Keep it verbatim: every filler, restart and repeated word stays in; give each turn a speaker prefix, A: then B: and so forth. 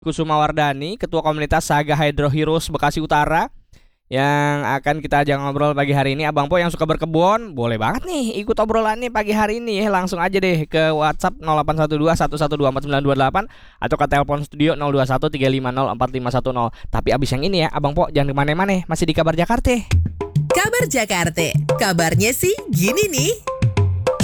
A: Kusuma Wardani, Ketua Komunitas Saga Hydro Heroes Bekasi Utara, yang akan kita ajak ngobrol pagi hari ini. Abang Po yang suka berkebun, boleh banget nih ikut obrolannya pagi hari ini ya. Langsung aja deh ke WhatsApp nol delapan satu dua satu satu dua empat sembilan dua delapan atau ke telepon studio nol dua satu tiga lima nol empat lima satu nol. Tapi abis yang ini ya, Abang Po jangan kemana-mana, masih di Kabar Jakarta.
B: Kabar Jakarta, kabarnya sih gini nih.